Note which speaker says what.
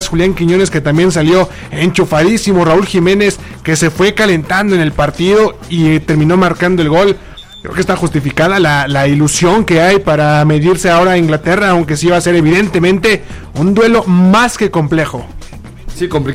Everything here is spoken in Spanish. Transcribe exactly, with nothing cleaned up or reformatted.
Speaker 1: Julián Quiñones, que también salió enchufadísimo, Raúl Jiménez, que se fue calentando en el partido y eh, terminó marcando el gol. Creo que está justificada la, la ilusión que hay para medirse ahora a Inglaterra, aunque sí va a ser evidentemente un duelo más que complejo.
Speaker 2: Sí, complicado.